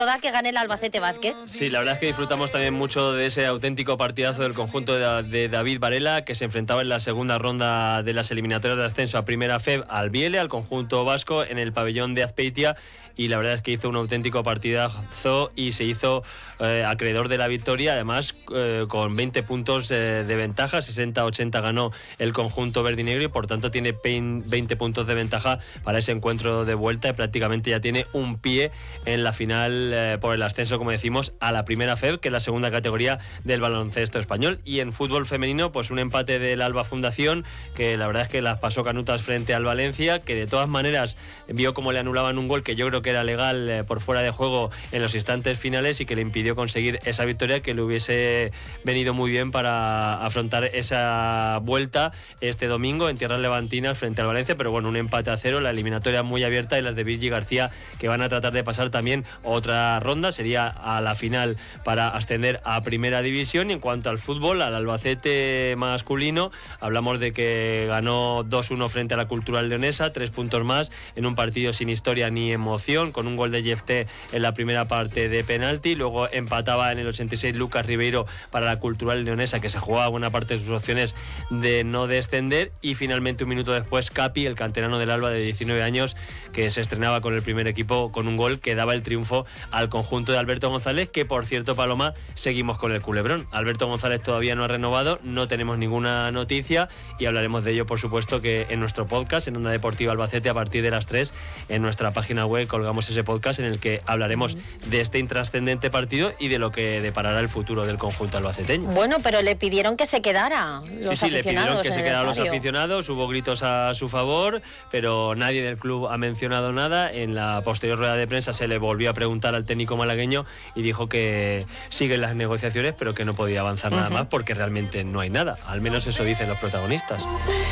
Da que gane el Albacete Básquet. Sí, la verdad es que disfrutamos también mucho de ese auténtico partidazo del conjunto de David Varela, que se enfrentaba en la segunda ronda de las eliminatorias de ascenso a Primera FEB al Biele, al conjunto vasco, en el pabellón de Azpeitia, y la verdad es que hizo un auténtico partidazo y se hizo acreedor de la victoria, además con 20 puntos de ventaja, 60-80 ganó el conjunto verde y negro, y por tanto tiene 20 puntos de ventaja para ese encuentro de vuelta, y prácticamente ya tiene un pie en la final por el ascenso, como decimos, a la Primera FEB, que es la segunda categoría del baloncesto español. Y en fútbol femenino, pues un empate del Alba Fundación, que la verdad es que las pasó canutas frente al Valencia, que de todas maneras vio cómo le anulaban un gol que yo creo que era legal por fuera de juego en los instantes finales, y que le impidió conseguir esa victoria que le hubiese venido muy bien para afrontar esa vuelta este domingo en tierras levantinas frente al Valencia. Pero bueno, un empate a 0, la eliminatoria muy abierta, y las de Virgi García, que van a tratar de pasar también otra ronda, sería a la final para ascender a Primera División. Y en cuanto al fútbol, al Albacete masculino, hablamos de que ganó 2-1 frente a la Cultural Leonesa, 3 puntos más en un partido sin historia ni emoción, con un gol de Jefté en la primera parte de penalti. Luego empataba en el 86 Lucas Ribeiro para la Cultural Leonesa, que se jugaba buena parte de sus opciones de no descender. Y finalmente, un minuto después, Capi, el canterano del Alba de 19 años, que se estrenaba con el primer equipo, con un gol que daba el triunfo al conjunto de Alberto González, que por cierto, Paloma, seguimos con el culebrón. Alberto González todavía no ha renovado, no tenemos ninguna noticia, y hablaremos de ello, por supuesto, que en nuestro podcast, en Onda Deportiva Albacete, a partir de las 3, en nuestra página web colgamos ese podcast en el que hablaremos de este intrascendente partido y de lo que deparará el futuro del conjunto albaceteño. Bueno, pero le pidieron que se quedara los sí, le pidieron que se quedaran los estadio. aficionados, hubo gritos a su favor, pero nadie del club ha mencionado nada. En la posterior rueda de prensa se le volvió a preguntar al técnico malagueño y dijo que siguen las negociaciones, pero que no podía avanzar nada más porque realmente no hay nada. Al menos eso dicen los protagonistas.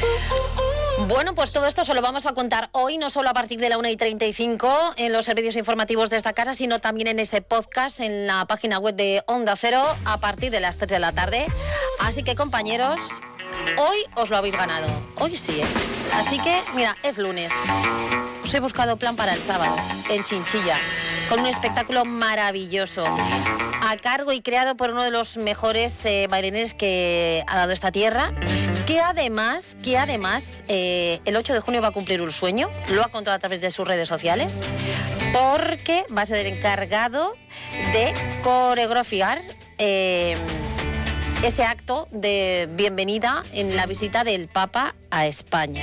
Bueno, pues todo esto se lo vamos a contar hoy, no solo a partir de la 1:35 en los servicios informativos de esta casa, sino también en ese podcast en la página web de Onda Cero a partir de las 3 de la tarde. Así que, compañeros, hoy os lo habéis ganado. Hoy sí, ¿eh? Así que, mira, es lunes. Os he buscado plan para el sábado, en Chinchilla, con un espectáculo maravilloso, a cargo y creado por uno de los mejores bailarines que ha dado esta tierra, que además el 8 de junio va a cumplir un sueño, lo ha contado a través de sus redes sociales, porque va a ser el encargado de coreografiar ese acto de bienvenida en la visita del Papa a España.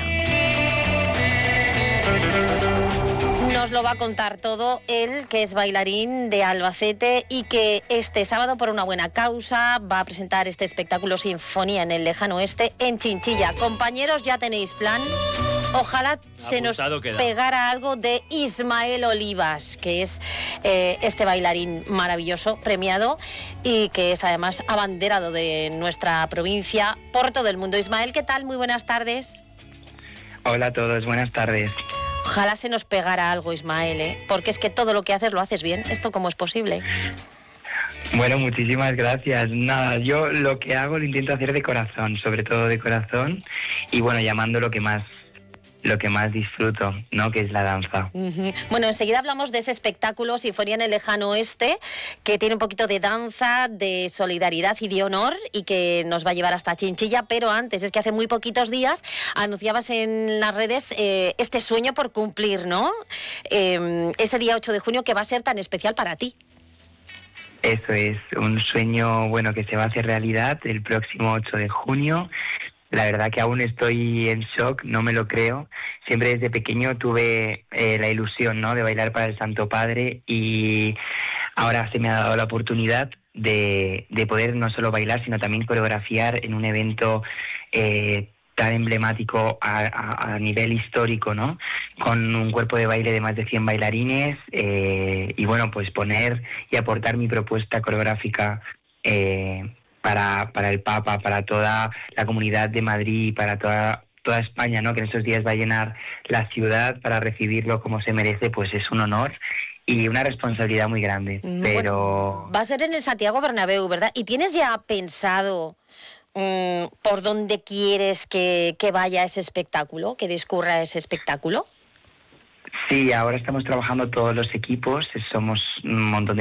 Nos lo va a contar todo él, que es bailarín de Albacete y que este sábado, por una buena causa, va a presentar este espectáculo Sinfonía en el Lejano Oeste en Chinchilla. Compañeros, ya tenéis plan. Ojalá se nos pegara algo de Ismael Olivas, que es este bailarín maravilloso, premiado, y que es además abanderado de nuestra provincia por todo el mundo. Ismael, ¿qué tal? Muy buenas tardes. Hola a todos, buenas tardes. Ojalá se nos pegara algo, Ismael, porque es que todo lo que haces lo haces bien. ¿Esto cómo es posible? Bueno, muchísimas gracias. Nada, yo lo que hago lo intento hacer de corazón, sobre todo de corazón, y bueno, llamando lo que más disfruto, ¿no? Que es la danza. Bueno, enseguida hablamos de ese espectáculo Sinfonía en el Lejano Oeste, que tiene un poquito de danza, de solidaridad y de honor, y que nos va a llevar hasta Chinchilla. Pero antes, es que hace muy poquitos días anunciabas en las redes este sueño por cumplir, ¿no? Ese día 8 de junio que va a ser tan especial para ti. Eso es, un sueño, bueno, que se va a hacer realidad el próximo 8 de junio. La verdad que aún estoy en shock, no me lo creo. Siempre desde pequeño tuve la ilusión, ¿no?, de bailar para el Santo Padre, y ahora se me ha dado la oportunidad de poder no solo bailar, sino también coreografiar en un evento tan emblemático a nivel histórico, ¿no?, con un cuerpo de baile de más de 100 bailarines, y bueno, pues poner y aportar mi propuesta coreográfica para el Papa, para toda la comunidad de Madrid, para toda España, ¿no?, que en estos días va a llenar la ciudad para recibirlo como se merece. Pues es un honor y una responsabilidad muy grande. Pero bueno, va a ser en el Santiago Bernabéu, ¿verdad? ¿Y tienes ya pensado por dónde quieres que vaya ese espectáculo, que discurra ese espectáculo? Sí, ahora estamos trabajando todos los equipos, somos un montón de